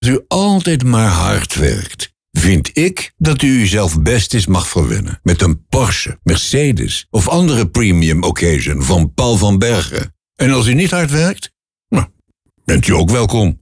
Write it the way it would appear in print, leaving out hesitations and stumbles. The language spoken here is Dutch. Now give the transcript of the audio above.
Als u altijd maar hard werkt, vind ik dat u uzelf best eens mag verwennen met een Porsche, Mercedes of andere premium occasion van Paul van Bergen. En als u niet hard werkt, nou, bent u ook welkom.